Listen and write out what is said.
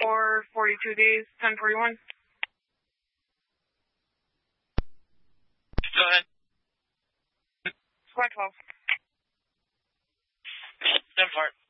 for 42 days, 1041. Go ahead. Squad 12. 10-4.